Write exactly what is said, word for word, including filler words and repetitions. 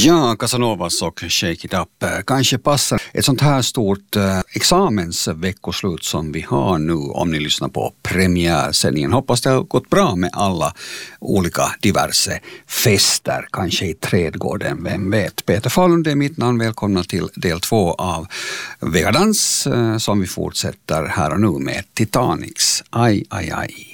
Ja, Casanovas och Shake It Up kanske passar ett sånt här stort eh, examensveckoslut som vi har nu om ni lyssnar på premiärsändningen. Hoppas det har gått bra med alla olika diverse fester, kanske i trädgården, vem vet. Peter Falund är mitt namn, välkomna till del två av Vegadans eh, som vi fortsätter här och nu med Titanics Aj, aj, aj.